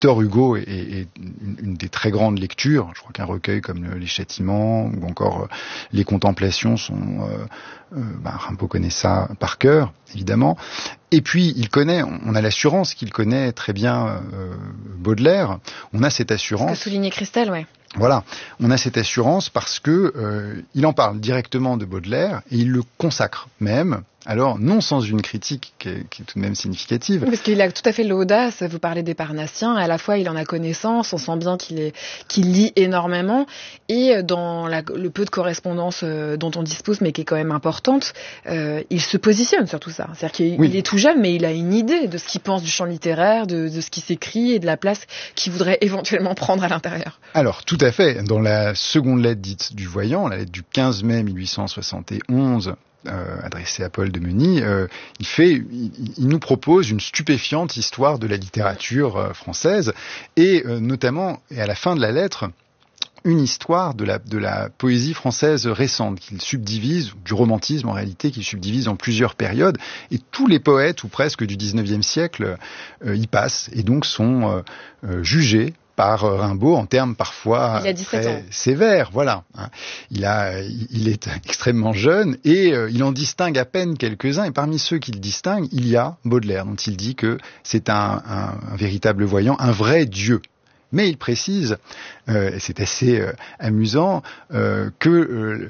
Victor Hugo est une des très grandes lectures. Je crois qu'un recueil comme Les Châtiments ou encore Les Contemplations sont... Rimbaud connaît ça par cœur, évidemment. Et puis, on a l'assurance qu'il connaît très bien Baudelaire. On a cette assurance... Ce que soulignait Christelle, ouais. Voilà, on a cette assurance parce que il en parle directement de Baudelaire et il le consacre même. Alors, non sans une critique qui est tout de même significative. Parce qu'il a tout à fait l'audace, vous parlez des Parnassiens, à la fois il en a connaissance, on sent bien qu'il lit énormément, et dans le peu de correspondance dont on dispose, mais qui est quand même importante, il se positionne sur tout ça. C'est-à-dire qu'il est tout jeune, mais il a une idée de ce qu'il pense du champ littéraire, de ce qui s'écrit et de la place qu'il voudrait éventuellement prendre à l'intérieur. Alors, tout à fait. Dans la seconde lettre dite du Voyant, la lettre du 15 mai 1871, adressé à Paul de Meuny, il nous propose une stupéfiante histoire de la littérature française et notamment, et à la fin de la lettre, une histoire de la poésie française récente qu'il subdivise, du romantisme en réalité, qu'il subdivise en plusieurs périodes, et tous les poètes ou presque du 19e siècle y passent et donc sont jugés par Rimbaud en termes parfois très sévères, voilà. Il est extrêmement jeune et il en distingue à peine quelques-uns, et parmi ceux qu'il distingue, il y a Baudelaire, dont il dit que c'est un véritable voyant, un vrai Dieu. Mais il précise, et c'est assez amusant, que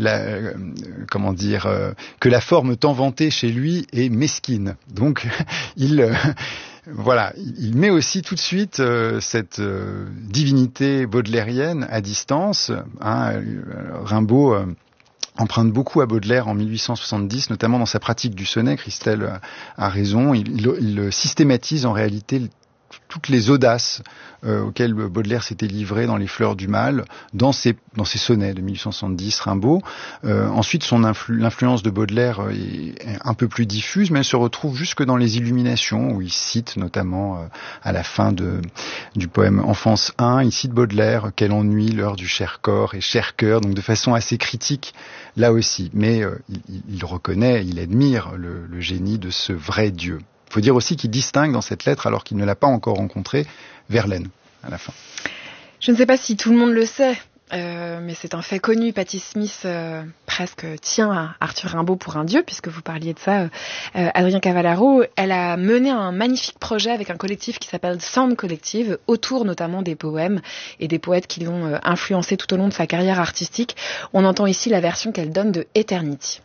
la forme tant vantée chez lui est mesquine. Donc il met aussi tout de suite cette divinité baudelairienne à distance. Rimbaud emprunte beaucoup à Baudelaire en 1870, notamment dans sa pratique du sonnet. Christelle a raison. Il systématise en réalité toutes les audaces auxquelles Baudelaire s'était livré dans Les Fleurs du Mal, dans ses sonnets de 1870, Rimbaud. Ensuite, l'influence de Baudelaire est un peu plus diffuse, mais elle se retrouve jusque dans les Illuminations, où il cite notamment à la fin du poème Enfance 1, il cite Baudelaire, « Quel ennui, l'heure du cher corps et cher cœur », donc de façon assez critique là aussi. Mais il reconnaît, il admire le génie de ce vrai Dieu. Il faut dire aussi qu'il distingue dans cette lettre, alors qu'il ne l'a pas encore rencontré, Verlaine, à la fin. Je ne sais pas si tout le monde le sait, mais c'est un fait connu. Patti Smith presque tient à Arthur Rimbaud pour un dieu, puisque vous parliez de ça, Adrien Cavallaro. Elle a mené un magnifique projet avec un collectif qui s'appelle Sound Collective, autour notamment des poèmes et des poètes qui l'ont influencé tout au long de sa carrière artistique. On entend ici la version qu'elle donne de Eternity.